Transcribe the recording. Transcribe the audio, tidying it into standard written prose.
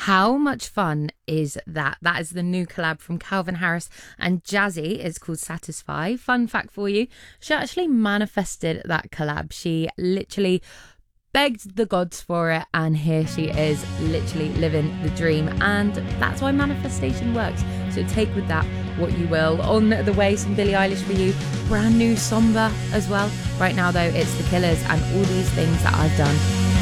How much fun is that? That is the new collab from Calvin Harris and Jazzy. It's called Satisfy. Fun fact for you, she actually manifested that collab. She literally begged the gods for it, and here she is, literally living the dream. And that's why manifestation works. So take with that what you will. On the way, some Billie Eilish for you. Brand new Somber as well. Right now though, it's The Killers and All These Things That I've Done.